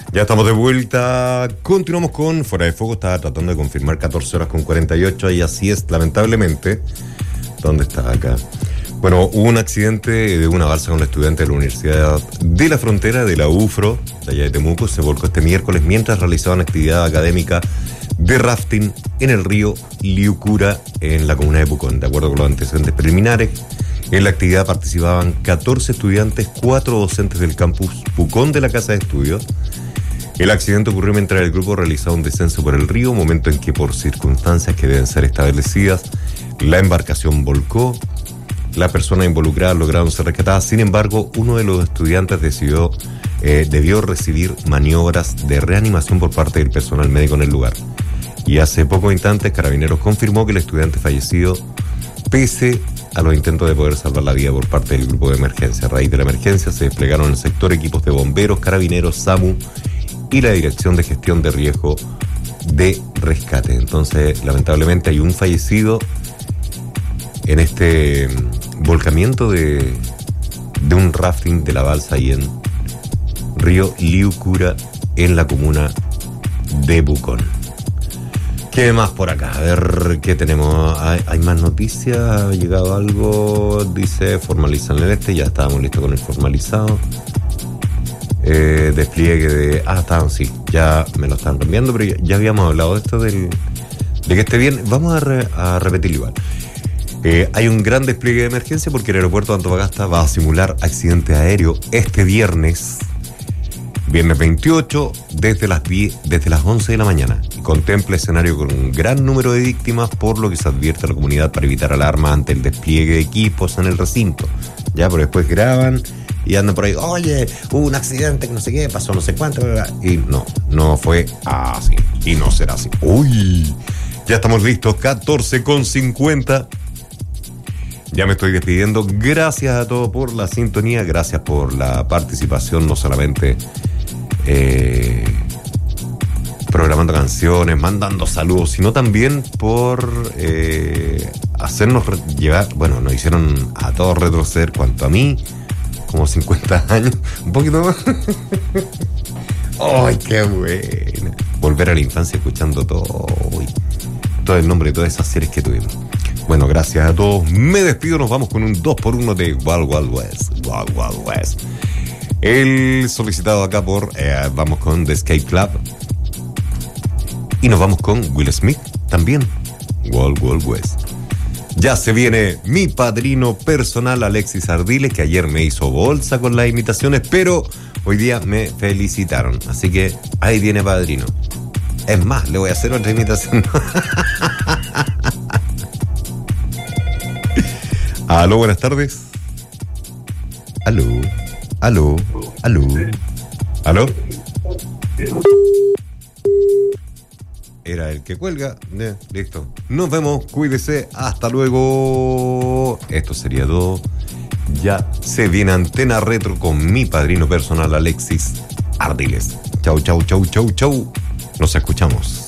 Ya estamos de vuelta. Continuamos con Fuera de Foco. Estaba tratando de confirmar 14 horas con 48 y así es, lamentablemente. ¿Dónde está acá? Bueno, hubo un accidente de una balsa con la estudiante de la Universidad de la Frontera, de la UFRO, de allá de Temuco. Se volcó este miércoles mientras realizaban actividad académica de rafting en el río Liucura, en la comuna de Pucón. De acuerdo con los antecedentes preliminares, en la actividad participaban 14 estudiantes, 4 docentes del campus Pucón de la Casa de Estudios. El accidente ocurrió mientras el grupo realizaba un descenso por el río, momento en que por circunstancias que deben ser establecidas, la embarcación volcó. Las personas involucradas lograron ser rescatadas. Sin embargo, uno de los estudiantes debió recibir maniobras de reanimación por parte del personal médico en el lugar. Y hace pocos instantes, Carabineros confirmó que el estudiante fallecido, pese a los intentos de poder salvar la vida por parte del grupo de emergencia. A raíz de la emergencia se desplegaron en el sector equipos de bomberos, carabineros, SAMU y la Dirección de Gestión de Riesgo de Rescate. Entonces, lamentablemente hay un fallecido en este volcamiento de un rafting de la balsa ahí en Río Liucura, en la comuna de Pucón. ¿Qué más por acá? A ver, ¿qué tenemos? ¿Hay más noticias? ¿Ha llegado algo? Dice, formalizan el ya estábamos listos con el formalizado. Despliegue de... sí, ya me lo están enviando, pero ya habíamos hablado de esto de que esté bien. Vamos a repetirlo igual. Hay un gran despliegue de emergencia porque el aeropuerto de Antofagasta va a simular accidente aéreo este viernes 28, desde las 11 de la mañana. Contempla escenario con un gran número de víctimas, por lo que se advierte a la comunidad para evitar alarma ante el despliegue de equipos en el recinto. Ya, pero después graban y andan por ahí, oye, hubo un accidente que no sé qué, pasó no sé cuánto, y no fue así, y no será así. Uy, ya estamos listos, 14:50. Ya me estoy despidiendo. Gracias a todos por la sintonía, gracias por la participación, no solamente programando canciones, mandando saludos, sino también por hacernos llevar, bueno, nos hicieron a todos retroceder, cuanto a mí, como 50 años, un poquito más. ¡Ay, qué bueno! Volver a la infancia escuchando todo el nombre de todas esas series que tuvimos. Bueno, gracias a todos. Me despido, nos vamos con un 2x1 de Wild Wild West. Wild Wild West. El solicitado acá vamos con The Escape Club. Y nos vamos con Will Smith también. Wild Wild West. Ya se viene mi padrino personal, Alexis Ardiles, que ayer me hizo bolsa con las imitaciones, pero hoy día me felicitaron. Así que ahí viene padrino. Es más, le voy a hacer otra imitación. Aló, buenas tardes. Aló. Era el que cuelga. Listo. Nos vemos, cuídese. Hasta luego. Esto sería todo. Ya se viene Antena Retro con mi padrino personal, Alexis Ardiles. Chau. Nos escuchamos.